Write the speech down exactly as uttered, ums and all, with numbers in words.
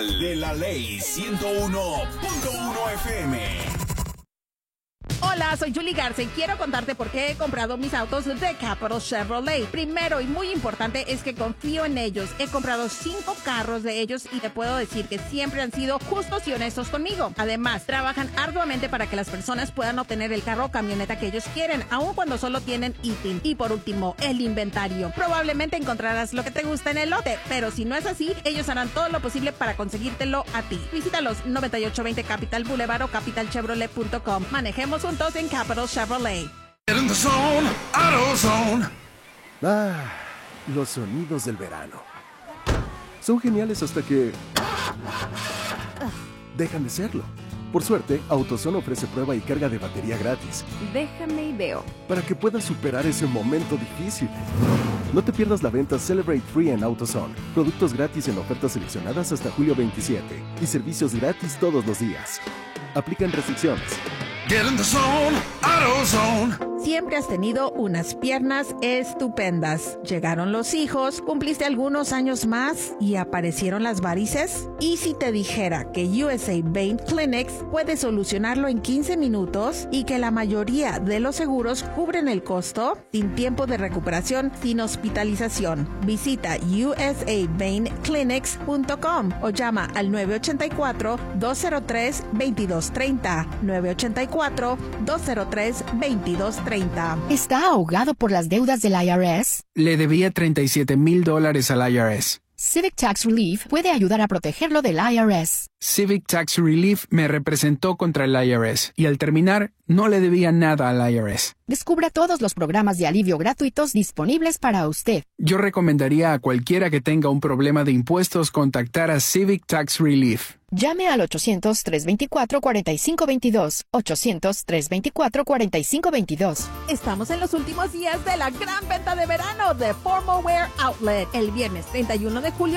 De la Ley ciento uno punto uno F M. Hola, soy Julie Garza y quiero contarte por qué he comprado mis autos de Capital Chevrolet. Primero y muy importante es que confío en ellos. He comprado cinco carros de ellos y te puedo decir que siempre han sido justos y honestos conmigo. Además, trabajan arduamente para que las personas puedan obtener el carro o camioneta que ellos quieren, aun cuando solo tienen I T I N. Y por último, el inventario. Probablemente encontrarás lo que te gusta en el lote, pero si no es así, ellos harán todo lo posible para conseguírtelo a ti. Visítalos noventa y ocho veinte Capital Boulevard o capital chevrolet punto com. Manejemos juntos en Capital Chevrolet. Ah, los sonidos del verano. Son geniales hasta que dejan de serlo. Por suerte, AutoZone ofrece prueba y carga de batería gratis. Déjame y veo. Para que puedas superar ese momento difícil. No te pierdas la venta Celebrate Free en AutoZone. Productos gratis en ofertas seleccionadas hasta julio veintisiete. Y servicios gratis todos los días. Aplican restricciones. Get in the zone, AutoZone. Siempre has tenido unas piernas estupendas. Llegaron los hijos, cumpliste algunos años más y aparecieron las varices. ¿Y si te dijera que U S A Vein Clinics puede solucionarlo en quince minutos y que la mayoría de los seguros cubren el costo? Sin tiempo de recuperación, sin hospitalización. Visita U S A vein clinics punto com o llama al nueve ocho cuatro, dos cero tres, dos dos tres cero, nueve ocho cuatro, dos cero tres, dos dos tres cero. ¿Está ahogado por las deudas del I R S? Le debía treinta y siete mil dólares al I R S. Civic Tax Relief puede ayudar a protegerlo del I R S. Civic Tax Relief me representó contra el I R S y al terminar no le debía nada al I R S. Descubra todos los programas de alivio gratuitos disponibles para usted. Yo recomendaría a cualquiera que tenga un problema de impuestos contactar a Civic Tax Relief. Llame al ochocientos, tres veinticuatro, cuarenta y cinco veintidós. ochocientos, tres veinticuatro, cuarenta y cinco veintidós. Estamos en los últimos días de la gran venta de verano de Formal Wear Outlet. El viernes treinta y uno de julio